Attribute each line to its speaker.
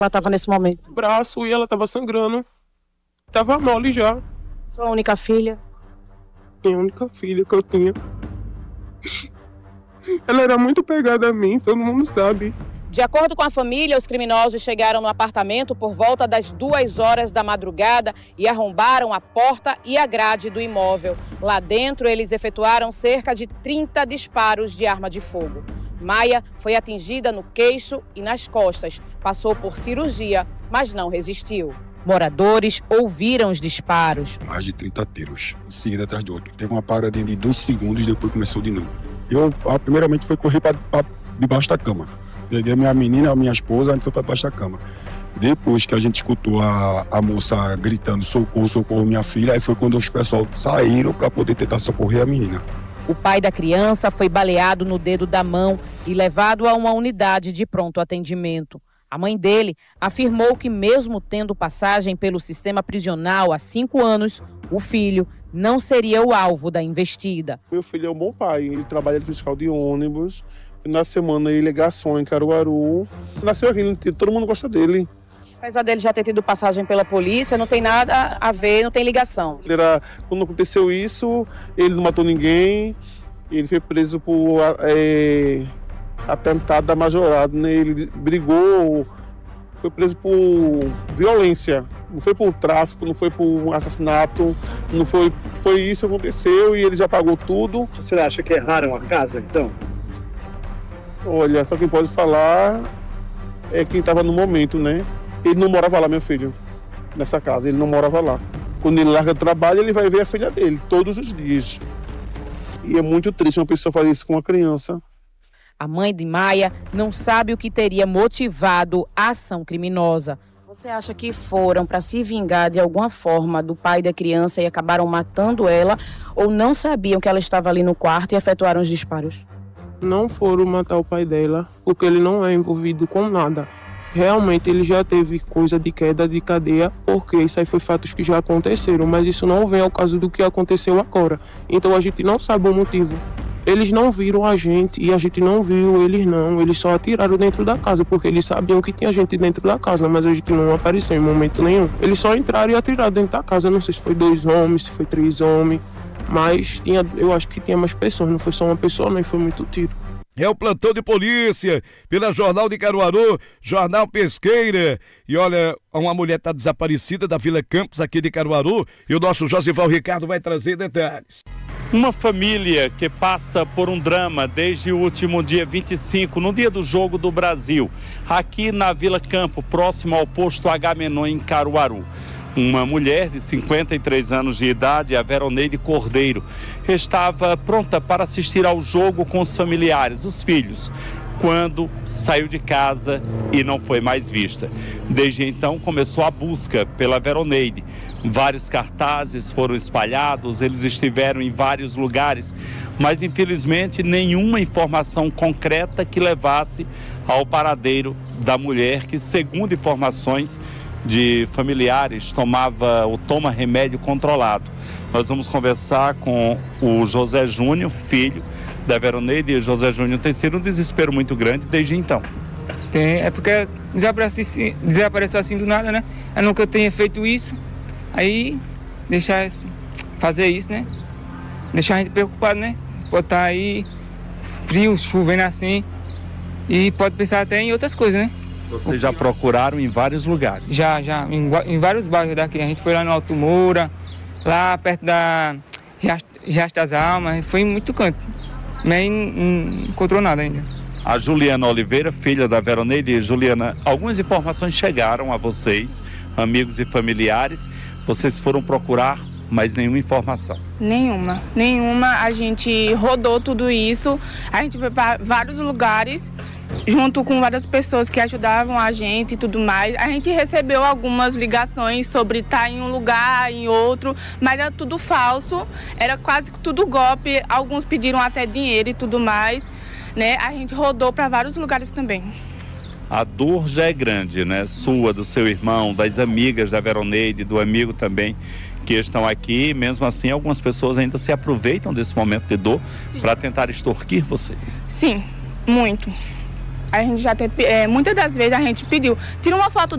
Speaker 1: ela estava nesse momento?
Speaker 2: O braço, e ela estava sangrando. Estava mole já.
Speaker 1: Sua única filha?
Speaker 2: Minha única filha que eu tinha. Ela era muito pegada a mim, todo mundo sabe.
Speaker 3: De acordo com a família, os criminosos chegaram no apartamento por volta das 2 horas da madrugada e arrombaram a porta e a grade do imóvel. Lá dentro, eles efetuaram cerca de 30 disparos de arma de fogo. Maia foi atingida no queixo e nas costas. Passou por cirurgia, mas não resistiu. Moradores ouviram os disparos.
Speaker 4: Mais de 30 tiros, um seguido atrás do outro. Teve uma paradinha de 2 segundos, depois começou de novo. Eu, primeiramente, foi correr para debaixo da cama. Peguei a minha menina, a minha esposa, a gente foi para debaixo da cama. Depois que a gente escutou a moça gritando socorro, socorro, minha filha, aí foi quando os pessoal saíram para poder tentar socorrer a menina.
Speaker 3: O pai da criança foi baleado no dedo da mão e levado a uma unidade de pronto atendimento. A mãe dele afirmou que, mesmo tendo passagem pelo sistema prisional há 5 anos, o filho não seria o alvo da investida.
Speaker 5: Meu filho é um bom pai, ele trabalha de fiscal de ônibus. Na semana ele gastou em Caruaru. Nasceu aqui, todo mundo gosta dele.
Speaker 3: Apesar dele já ter tido passagem pela polícia, não tem nada a ver, não tem ligação.
Speaker 5: Quando aconteceu isso, ele não matou ninguém. Ele foi preso por atentado da majorada, né? Ele brigou, foi preso por violência. Não foi por tráfico, não foi por assassinato, não foi isso que aconteceu e ele já pagou tudo.
Speaker 6: Você acha que erraram a casa, então?
Speaker 5: Olha, só quem pode falar é quem estava no momento, né? Ele não morava lá, meu filho, nessa casa, ele não morava lá. Quando ele larga o trabalho, ele vai ver a filha dele, todos os dias. E é muito triste uma pessoa fazer isso com uma criança.
Speaker 3: A mãe de Maia não sabe o que teria motivado a ação criminosa.
Speaker 1: Você acha que foram para se vingar de alguma forma do pai da criança e acabaram matando ela, ou não sabiam que ela estava ali no quarto e efetuaram os disparos?
Speaker 2: Não foram matar o pai dela, porque ele não é envolvido com nada. Realmente ele já teve coisa de queda de cadeia, porque isso aí foi fatos que já aconteceram, mas isso não vem ao caso do que aconteceu agora. Então a gente não sabe o motivo. Eles não viram a gente e a gente não viu eles não. Eles só atiraram dentro da casa, porque eles sabiam que tinha gente dentro da casa, mas a gente não apareceu em momento nenhum. Eles só entraram e atiraram dentro da casa. Não sei se foi 2 homens, se foi 3 homens, mas eu acho que tinha mais pessoas, não foi só uma pessoa, nem foi muito tiro.
Speaker 7: É o plantão de polícia, pela Jornal de Caruaru, Jornal Pesqueira. E olha, uma mulher está desaparecida da Vila Campos, aqui de Caruaru, e o nosso Josival Ricardo vai trazer detalhes.
Speaker 8: Uma família que passa por um drama desde o último dia 25, no dia do Jogo do Brasil, aqui na Vila Campo, próximo ao posto Agamenon, em Caruaru. Uma mulher de 53 anos de idade, a Veroneide Cordeiro, estava pronta para assistir ao jogo com os familiares, os filhos, quando saiu de casa e não foi mais vista. Desde então começou a busca pela Veroneide. Vários cartazes foram espalhados, eles estiveram em vários lugares, mas infelizmente nenhuma informação concreta que levasse ao paradeiro da mulher, que, segundo informações de familiares, toma remédio controlado. Nós vamos conversar com o José Júnior, filho da Veroneide. E José Júnior, tem sido um desespero muito grande desde então.
Speaker 9: É porque desapareceu assim do nada, né? Eu nunca tenha feito isso, aí fazer isso, né? Deixar a gente preocupado, né? Pode estar aí frio, chovendo assim, e pode pensar até em outras coisas, né?
Speaker 8: Vocês já procuraram em vários lugares?
Speaker 9: Já, em vários bairros daqui. A gente foi lá no Alto Moura, lá perto da Riacho das Almas, foi em muito canto, mas não encontrou nada ainda.
Speaker 8: A Juliana Oliveira, filha da Veroneide. Juliana, algumas informações chegaram a vocês, amigos e familiares. Vocês foram procurar, mas nenhuma informação?
Speaker 10: Nenhuma. A gente rodou tudo isso, a gente foi para vários lugares, junto com várias pessoas que ajudavam a gente e tudo mais. A gente recebeu algumas ligações sobre estar em um lugar, em outro, mas era tudo falso, era quase tudo golpe. Alguns pediram até dinheiro e tudo mais, né? A gente rodou para vários lugares também.
Speaker 8: A dor já é grande, né? Sua, do seu irmão, das amigas da Veroneide, do amigo também, que estão aqui. Mesmo assim, algumas pessoas ainda se aproveitam desse momento de dor para tentar extorquir vocês.
Speaker 10: Sim, muito. A gente já muitas das vezes a gente pediu, tira uma foto